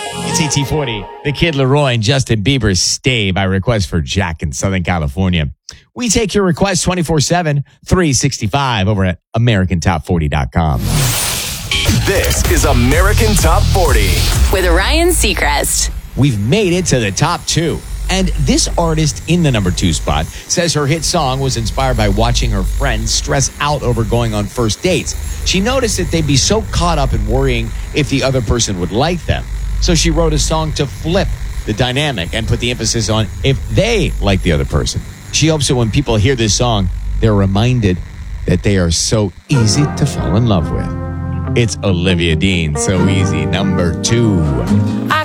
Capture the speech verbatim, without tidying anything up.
It's E T forty. The Kid Laroi and Justin Bieber's Stay by request for Jack in Southern California. We take your requests twenty-four seven, three sixty-five over at American Top forty dot com. This is American Top forty with Ryan Seacrest. We've made it to the top two. And this artist in the number two spot says her hit song was inspired by watching her friends stress out over going on first dates. She noticed that they'd be so caught up in worrying if the other person would like them. So she wrote a song to flip the dynamic and put the emphasis on if they like the other person. She hopes that when people hear this song, they're reminded that they are so easy to fall in love with. It's Olivia Dean, So Easy, number two.